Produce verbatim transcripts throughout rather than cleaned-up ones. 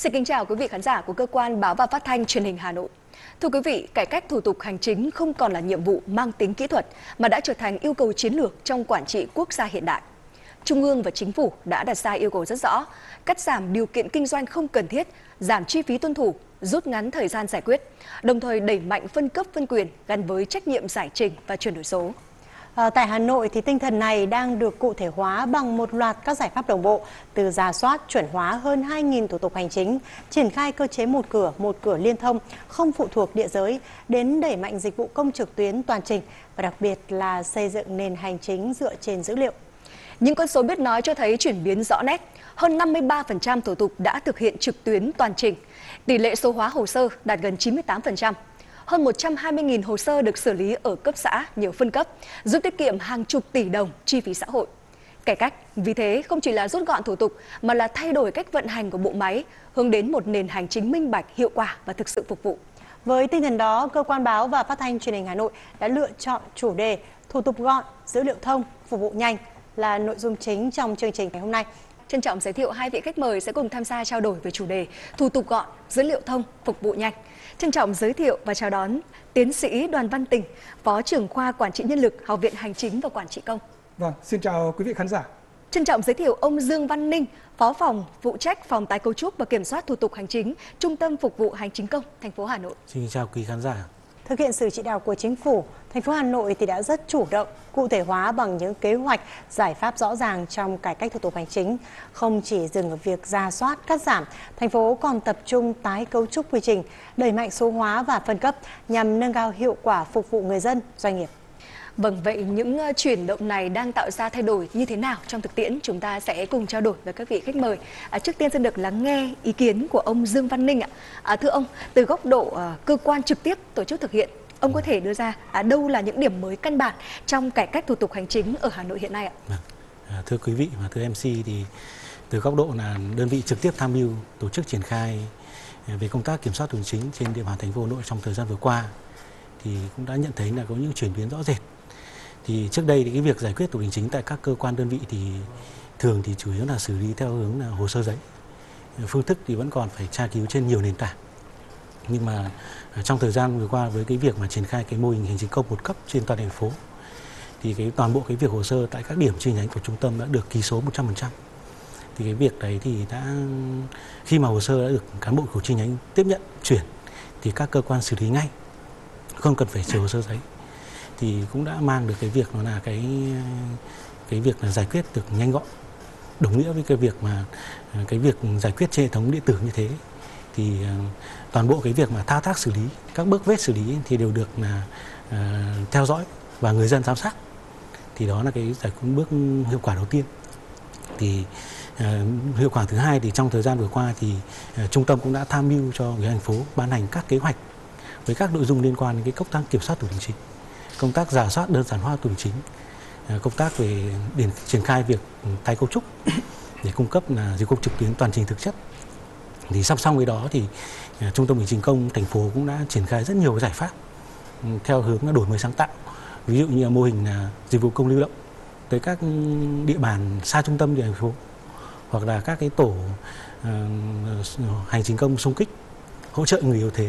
Xin kính chào quý vị khán giả của cơ quan Báo và Phát thanh Truyền hình Hà Nội. Thưa quý vị, cải cách thủ tục hành chính không còn là nhiệm vụ mang tính kỹ thuật mà đã trở thành yêu cầu chiến lược trong quản trị quốc gia hiện đại. Trung ương và Chính phủ đã đặt ra yêu cầu rất rõ, cắt giảm điều kiện kinh doanh không cần thiết, giảm chi phí tuân thủ, rút ngắn thời gian giải quyết, đồng thời đẩy mạnh phân cấp phân quyền gắn với trách nhiệm giải trình và chuyển đổi số. À, tại Hà Nội thì tinh thần này đang được cụ thể hóa bằng một loạt các giải pháp đồng bộ, từ rà soát chuẩn hóa hơn hai nghìn thủ tục hành chính, triển khai cơ chế một cửa, một cửa liên thông, không phụ thuộc địa giới, đến đẩy mạnh dịch vụ công trực tuyến toàn trình và đặc biệt là xây dựng nền hành chính dựa trên dữ liệu. Những con số biết nói cho thấy chuyển biến rõ nét, hơn năm mươi ba phần trăm thủ tục đã thực hiện trực tuyến toàn trình, tỷ lệ số hóa hồ sơ đạt gần chín mươi tám phần trăm. Hơn một trăm hai mươi nghìn hồ sơ được xử lý ở cấp xã, nhiều phân cấp, giúp tiết kiệm hàng chục tỷ đồng chi phí xã hội. Cải cách, vì thế, không chỉ là rút gọn thủ tục mà là thay đổi cách vận hành của bộ máy, hướng đến một nền hành chính minh bạch, hiệu quả và thực sự phục vụ. Với tinh thần đó, Cơ quan Báo và Phát thanh Truyền hình Hà Nội đã lựa chọn chủ đề thủ tục gọn, dữ liệu thông, phục vụ nhanh là nội dung chính trong chương trình ngày hôm nay. Trân trọng giới thiệu hai vị khách mời sẽ cùng tham gia trao đổi về chủ đề thủ tục gọn, dữ liệu thông, phục vụ nhanh. Trân trọng giới thiệu và chào đón tiến sĩ Đoàn Văn Tình, Phó trưởng khoa Quản trị Nhân lực, Học viện Hành chính và Quản trị công. Vâng, xin chào quý vị khán giả. Trân trọng giới thiệu ông Dương Văn Ninh, Phó phòng phụ trách phòng tái cấu trúc và kiểm soát thủ tục hành chính, Trung tâm Phục vụ Hành chính công, thành phố Hà Nội. Xin chào quý khán giả. Thực hiện sự chỉ đạo của Chính phủ, thành phố Hà Nội thì đã rất chủ động, cụ thể hóa bằng những kế hoạch, giải pháp rõ ràng trong cải cách thủ tục hành chính. Không chỉ dừng ở việc rà soát, cắt giảm, thành phố còn tập trung tái cấu trúc quy trình, đẩy mạnh số hóa và phân cấp nhằm nâng cao hiệu quả phục vụ người dân, doanh nghiệp. Vâng, vậy những chuyển động này đang tạo ra thay đổi như thế nào trong thực tiễn? Chúng ta sẽ cùng trao đổi với các vị khách mời. À, trước tiên xin được lắng nghe ý kiến của ông Dương Văn Ninh ạ. À, thưa ông, từ góc độ uh, cơ quan trực tiếp tổ chức thực hiện, ông có thể đưa ra à, đâu là những điểm mới căn bản trong cải cách thủ tục hành chính ở Hà Nội hiện nay ạ? À, thưa quý vị và thưa em xê, thì từ góc độ là đơn vị trực tiếp tham mưu tổ chức triển khai về công tác kiểm soát thủ tục hành chính trên địa bàn thành phố Hà Nội trong thời gian vừa qua, thì cũng đã nhận thấy là có những chuyển biến rõ rệt. Thì trước đây thì cái việc giải quyết thủ tục hành chính tại các cơ quan đơn vị thì thường thì chủ yếu là xử lý theo hướng là hồ sơ giấy. Phương thức thì vẫn còn phải tra cứu trên nhiều nền tảng. Nhưng mà trong thời gian vừa qua với cái việc mà triển khai cái mô hình hành chính công một cấp trên toàn thành phố, thì cái toàn bộ cái việc hồ sơ tại các điểm chi nhánh của trung tâm đã được ký số một trăm phần trăm. Thì cái việc đấy thì đã khi mà hồ sơ đã được cán bộ của chi nhánh tiếp nhận chuyển thì các cơ quan xử lý ngay, không cần phải chờ hồ sơ giấy. Thì cũng đã mang được cái việc nó là cái cái việc là giải quyết được nhanh gọn, đồng nghĩa với cái việc mà cái việc giải quyết trên hệ thống điện tử như thế, thì uh, toàn bộ cái việc mà thao tác xử lý, các bước vết xử lý thì đều được là uh, theo dõi và người dân giám sát. Thì đó là cái giải quyết bước hiệu quả đầu tiên. Thì uh, hiệu quả thứ hai thì trong thời gian vừa qua thì uh, trung tâm cũng đã tham mưu cho ủy ban thành phố ban hành các kế hoạch với các nội dung liên quan đến cái công tác kiểm soát thủ tục hành chính, công tác rà soát đơn giản hóa thủ tục hành chính, công tác về để triển khai việc tái cấu trúc để cung cấp là dịch vụ trực tuyến toàn trình thực chất. Thì song song với đó thì Trung tâm Hành chính công thành phố cũng đã triển khai rất nhiều cái giải pháp theo hướng là đổi mới sáng tạo. Ví dụ như là mô hình là dịch vụ công lưu động tới các địa bàn xa trung tâm của thành phố, hoặc là các cái tổ uh, hành chính công xung kích hỗ trợ người yếu thế.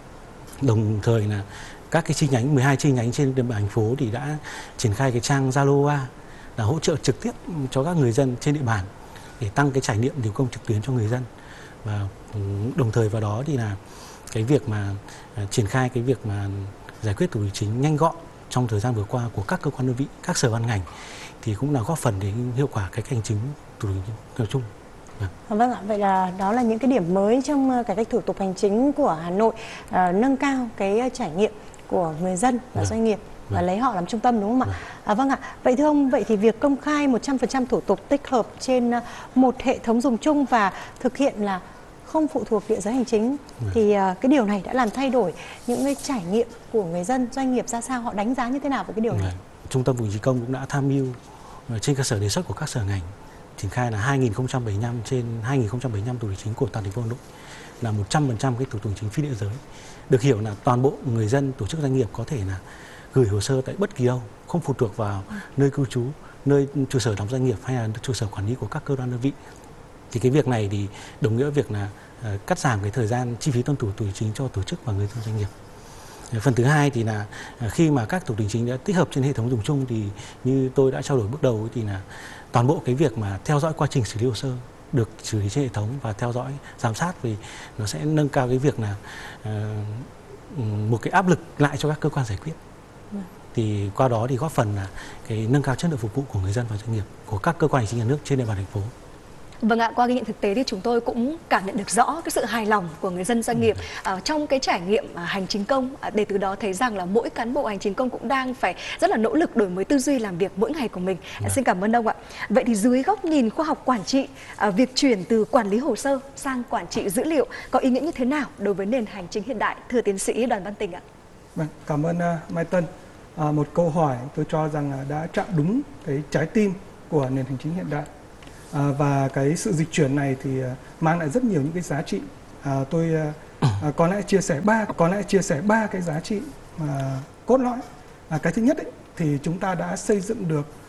Đồng thời là các cái chi nhánh, mười hai chi nhánh trên địa bàn thành phố thì đã triển khai cái trang Zalo A là hỗ trợ trực tiếp cho các người dân trên địa bàn để tăng cái trải nghiệm dịch vụ công trực tuyến cho người dân. Và đồng thời vào đó thì là cái việc mà uh, triển khai cái việc mà giải quyết thủ tục hành chính nhanh gọn trong thời gian vừa qua của các cơ quan đơn vị, các sở ban ngành thì cũng là góp phần đến hiệu quả cái hành chính thủ tục hành chính nói chung. Vâng ạ, vậy là đó là những cái điểm mới trong cải cách thủ tục hành chính của Hà Nội, à, nâng cao cái trải nghiệm của người dân và vâng. doanh nghiệp và vâng. lấy họ làm trung tâm, đúng không ạ? Vâng. À, vâng ạ, vậy thưa ông, vậy thì việc công khai một trăm phần trăm thủ tục tích hợp trên một hệ thống dùng chung và thực hiện là không phụ thuộc địa giới hành chính vâng. thì uh, cái điều này đã làm thay đổi những cái trải nghiệm của người dân, doanh nghiệp ra sao, họ đánh giá như thế nào về cái điều này? Vâng. Trung tâm Hành chính công cũng đã tham mưu trên cơ sở đề xuất của các sở ngành triển khai là hai nghìn không trăm bảy mươi lăm trên hai nghìn không trăm bảy mươi lăm thủ tục hành chính của toàn thành phố Hà Nội, là một trăm phần trăm cái thủ tục hành chính phi địa giới. Được hiểu là toàn bộ người dân, tổ chức doanh nghiệp có thể là gửi hồ sơ tại bất kỳ đâu, không phụ thuộc vào ừ. nơi cư trú, nơi trụ sở đóng doanh nghiệp hay là trụ sở quản lý của các cơ quan đơn vị. Thì cái việc này thì đồng nghĩa việc là cắt giảm cái thời gian chi phí tuân thủ thủ tục hành chính cho tổ chức và người dân doanh nghiệp. Phần thứ hai thì là khi mà các thủ tục hành chính đã tích hợp trên hệ thống dùng chung thì như tôi đã trao đổi bước đầu thì là toàn bộ cái việc mà theo dõi quá trình xử lý hồ sơ được xử lý trên hệ thống và theo dõi giám sát, vì nó sẽ nâng cao cái việc là uh, một cái áp lực lại cho các cơ quan giải quyết. Thì qua đó thì góp phần là cái nâng cao chất lượng phục vụ của người dân và doanh nghiệp, của các cơ quan hành chính nhà nước trên địa bàn thành phố. Vâng ạ, qua ghi nhận thực tế thì chúng tôi cũng cảm nhận được rõ cái sự hài lòng của người dân doanh nghiệp ừ. uh, trong cái trải nghiệm uh, hành chính công, uh, để từ đó thấy rằng là mỗi cán bộ hành chính công cũng đang phải rất là nỗ lực đổi mới tư duy làm việc mỗi ngày của mình. Ừ. Uh, xin cảm ơn ông ạ. Vậy thì dưới góc nhìn khoa học quản trị, uh, việc chuyển từ quản lý hồ sơ sang quản trị dữ liệu có ý nghĩa như thế nào đối với nền hành chính hiện đại, thưa tiến sĩ Đoàn Văn Tình ạ? Vâng, cảm ơn uh, Mai Tân. À, một câu hỏi tôi cho rằng đã chạm đúng cái trái tim của nền hành chính hiện đại. À, và cái sự dịch chuyển này thì mang lại rất nhiều những cái giá trị. À, tôi à, có lẽ chia sẻ ba có lẽ chia sẻ ba cái giá trị à, cốt lõi. À, cái thứ nhất ấy, thì chúng ta đã xây dựng được